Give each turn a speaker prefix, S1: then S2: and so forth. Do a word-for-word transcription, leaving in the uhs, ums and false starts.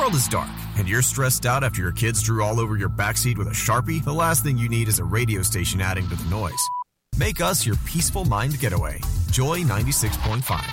S1: world is dark and you're stressed out after your kids drew all over your backseat with a Sharpie, the last thing you need is a radio station adding to the noise. Make us your peaceful mind getaway. Joy ninety-six point five.